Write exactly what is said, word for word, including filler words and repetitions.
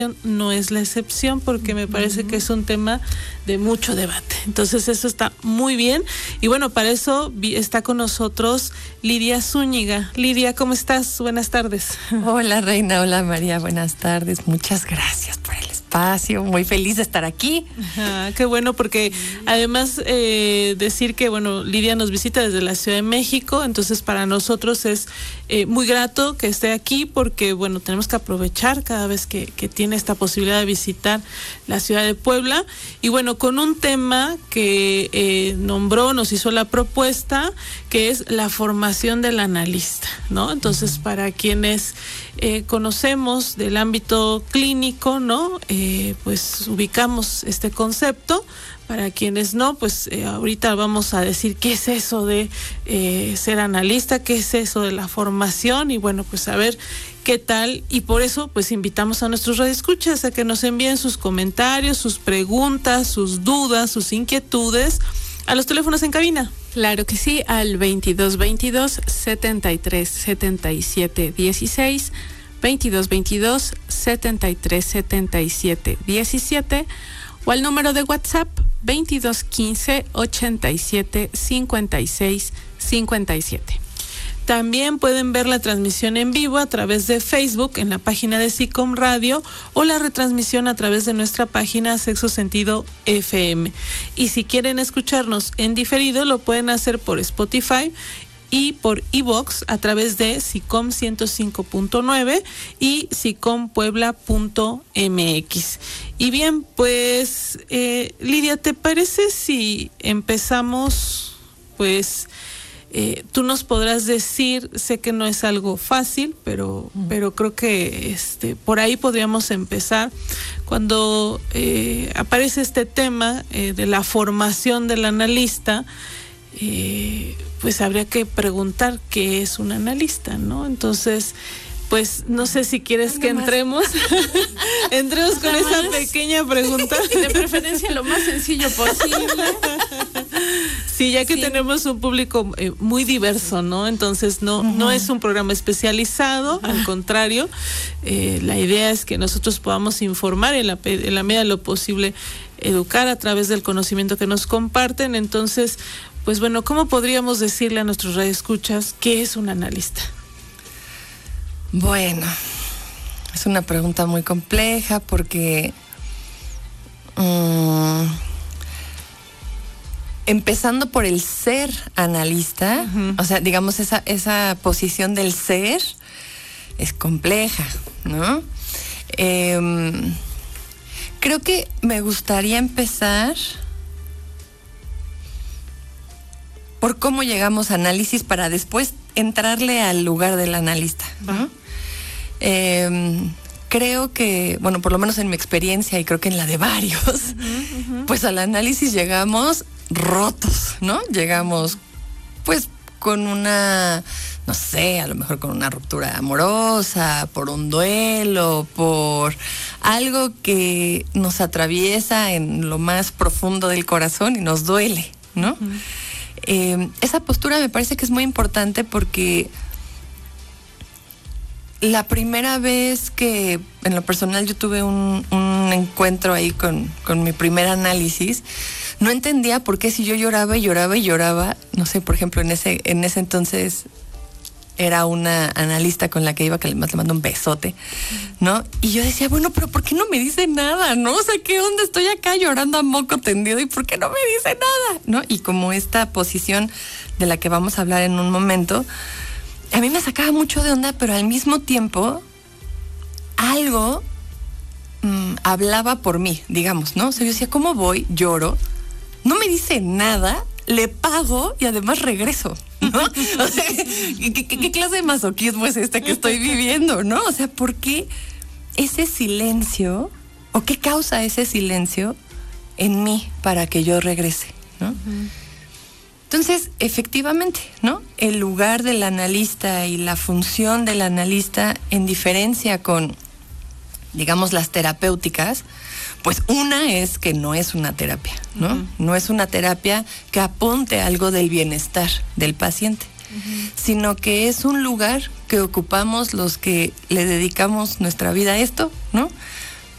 no es la excepción, porque me parece uh-huh. que es un tema de mucho debate. Entonces eso está muy bien. Y bueno, para eso está con nosotros Lidia Zúñiga. Lidia, ¿cómo estás? Buenas tardes. Hola, Reina. Hola, María. Buenas tardes. Muchas gracias por el espacio. Muy feliz de estar aquí. Ajá, qué bueno, porque además eh, decir que, bueno, Lidia nos visita desde la Ciudad de México, entonces para nosotros es eh, muy grato que esté aquí, porque, bueno, tenemos que aprovechar cada vez que, que tiene esta posibilidad de visitar la ciudad de Puebla. Y bueno, con un tema que eh, nombró, nos hizo la propuesta, que es la formación del analista, ¿no? Entonces, para quienes eh, conocemos del ámbito clínico, ¿no? Eh, pues ubicamos este concepto. Para quienes no, pues eh, ahorita vamos a decir qué es eso de eh, ser analista, qué es eso de la formación, y bueno, pues a ver qué tal. Y por eso pues invitamos a nuestros radioescuchas a que nos envíen sus comentarios, sus preguntas, sus dudas, sus inquietudes a los teléfonos en cabina. Claro que sí, al veintidós veintidós, setenta y tres setenta y siete dieciséis, veintidós veintidós, setenta y tres setenta y siete diecisiete, o al número de WhatsApp veintidós quince, ochenta y siete, cincuenta y seis, cincuenta y siete. También pueden ver la transmisión en vivo a través de Facebook en la página de SICOM Radio, o la retransmisión a través de nuestra página Sexo Sentido F M. Y si quieren escucharnos en diferido, lo pueden hacer por Spotify y por iVoox a través de SICOM ciento cinco punto nueve y sicom puebla punto m x. Y bien, pues eh, Lidia, ¿te parece si empezamos? Pues eh, tú nos podrás decir, sé que no es algo fácil, pero, uh-huh. pero creo que este, por ahí podríamos empezar. Cuando eh, aparece este tema eh, de la formación del analista, eh, pues habría que preguntar qué es un analista, ¿no? Entonces, pues no sé si quieres que entremos, entremos con esa pequeña pregunta. De preferencia lo más sencillo posible. Sí, ya que sí. tenemos un público eh, muy diverso, ¿no? Entonces no, uh-huh. no es un programa especializado, uh-huh. al contrario, eh, la idea es que nosotros podamos informar en la, en la medida de lo posible, educar a través del conocimiento que nos comparten. Entonces, pues bueno, ¿cómo podríamos decirle a nuestros radioescuchas qué es un analista? Bueno, es una pregunta muy compleja porque um, empezando por el ser analista, uh-huh. o sea, digamos esa, esa posición del ser es compleja, ¿no? Eh, creo que me gustaría empezar por cómo llegamos a análisis para después entrarle al lugar del analista, ¿no? Eh, creo que, bueno, por lo menos en mi experiencia y creo que en la de varios, uh-huh, uh-huh. pues al análisis llegamos rotos, ¿no? Llegamos pues con una, no sé, a lo mejor con una ruptura amorosa, por un duelo, por algo que nos atraviesa en lo más profundo del corazón y nos duele, ¿no? Uh-huh. Eh, esa postura me parece que es muy importante porque la primera vez que en lo personal yo tuve un, un encuentro ahí con, con mi primer análisis, no entendía por qué si yo lloraba y lloraba y lloraba, no sé, por ejemplo, en ese, en ese entonces era una analista con la que iba, que además le mando un besote, ¿no? Y yo decía, bueno, pero ¿por qué no me dice nada, no? O sea, ¿qué onda? Estoy acá llorando a moco tendido y ¿por qué no me dice nada? ¿No? Y como esta posición de la que vamos a hablar en un momento, a mí me sacaba mucho de onda, pero al mismo tiempo algo mmm, hablaba por mí, digamos, ¿no? O sea, yo decía, ¿cómo voy? Lloro, no me dice nada, le pago y además regreso, ¿no? O sea, ¿qué, qué, qué clase de masoquismo es este que estoy viviendo, no? O sea, ¿por qué ese silencio o qué causa ese silencio en mí para que yo regrese, ¿no? Uh-huh. Entonces, efectivamente, ¿no? El lugar del analista y la función del analista, en diferencia con, digamos, las terapéuticas, pues una es que no es una terapia, ¿no? Uh-huh. No es una terapia que apunte algo del bienestar del paciente, uh-huh. sino que es un lugar que ocupamos los que le dedicamos nuestra vida a esto, ¿no?